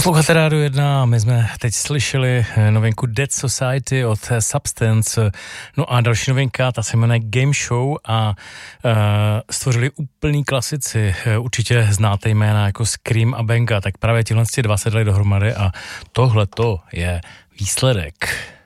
Posloucháte Rádio 1, my jsme teď slyšeli novinku Dead Society od Substance, no a další novinka, ta se jmenuje Game Show a stvořili úplný klasici, určitě znáte jména jako Scream a Benga, tak právě tihle dva se dali dohromady a tohleto je výsledek.